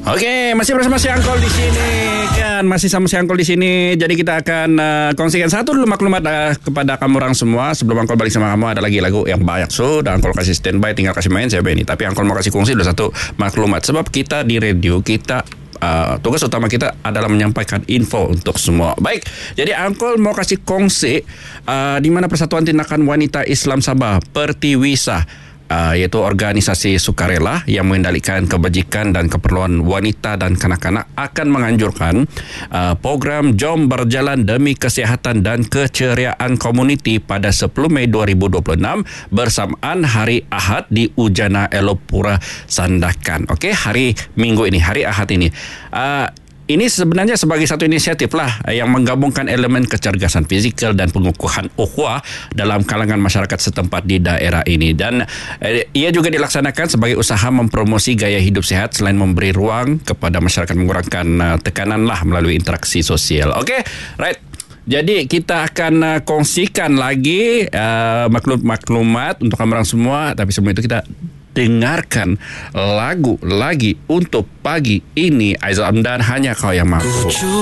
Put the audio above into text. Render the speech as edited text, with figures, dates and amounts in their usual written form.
Okey, masih bersama si Angkol di sini kan, masih sama si Angkol di sini. Jadi kita akan kongsikan satu dulu maklumat kepada kamu orang semua. Sebelum Angkol balik sama kamu, ada lagi lagu yang banyak. So, dan Angkol kasih standby, tinggal kasih main saya Benny. Tapi Angkol mau kasih kongsi dulu satu maklumat. Sebab kita di radio, kita tugas utama kita adalah menyampaikan info untuk semua. Baik, jadi Angkol mau kasih kongsi di mana Persatuan Tindakan Wanita Islam Sabah, Pertiwisa, yaitu organisasi sukarela yang mengendalikan kebajikan dan keperluan wanita dan kanak-kanak, akan menganjurkan program Jom Berjalan Demi Kesihatan dan Keceriaan Komuniti pada 10 Mei 2026 bersamaan Hari Ahad di Ujana Elopura Sandakan. Okey, hari Minggu ini, hari Ahad ini. Ini sebenarnya sebagai satu inisiatif lah yang menggabungkan elemen kecergasan fizikal dan pengukuhan ukhuwah dalam kalangan masyarakat setempat di daerah ini. Dan ia juga dilaksanakan sebagai usaha mempromosi gaya hidup sihat selain memberi ruang kepada masyarakat mengurangkan tekanan lah melalui interaksi sosial. Okey, right. Jadi kita akan kongsikan lagi maklumat untuk kamu orang semua. Tapi sebelum itu kita dengarkan lagu lagi untuk pagi ini. Aizal Amdan, Hanya Kau Yang Mampu.